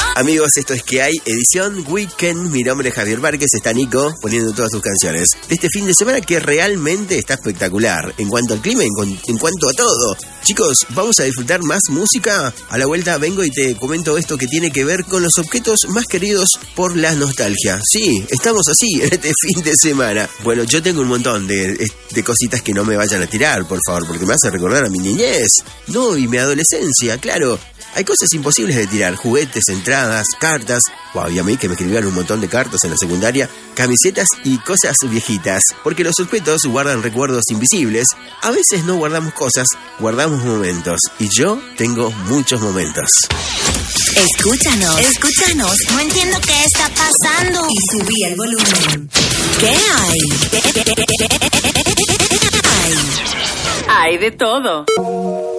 Amigos, esto es Que Hay, edición Weekend. Mi nombre es Javier Márquez, está Nico poniendo todas sus canciones de este fin de semana que realmente está espectacular en cuanto al clima, en cuanto a todo. Chicos, vamos a disfrutar más música. A la vuelta vengo y te comento esto que tiene que ver con los objetos más queridos por la nostalgia. Sí, estamos así en este fin de semana. Bueno, yo tengo un montón de cositas que no me vayan a tirar, por favor, porque me hace recordar a mi niñez. No, y mi adolescencia, claro. Hay cosas imposibles de tirar, juguetes, entradas, cartas. Wow, y a mí que me escribían un montón de cartas en la secundaria, camisetas y cosas viejitas. Porque los objetos guardan recuerdos invisibles. A veces no guardamos cosas, guardamos momentos. Y yo tengo muchos momentos. Escúchanos. No entiendo qué está pasando. Y subí el volumen. ¿Qué hay? Hay de todo.